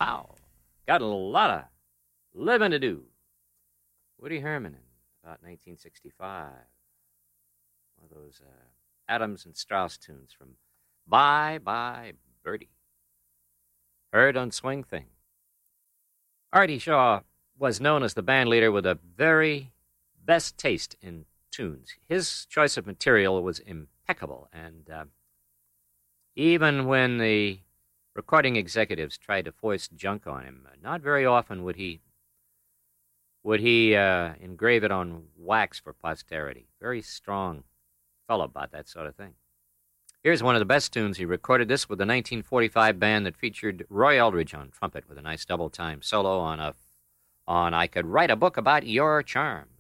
How? Got a lot of living to do. Woody Herman in about 1965. One of those Adams and Strauss tunes from Bye Bye Birdie. Heard on Swing Thing. Artie Shaw was known as the band leader with the very best taste in tunes. His choice of material was impeccable, and even when the recording executives tried to force junk on him, not very often would he engrave it on wax for posterity. Very strong fellow about that sort of thing. Here's one of the best tunes he recorded. This with the 1945 band that featured Roy Eldridge on trumpet with a nice double-time solo on I Could Write a Book About Your Charm.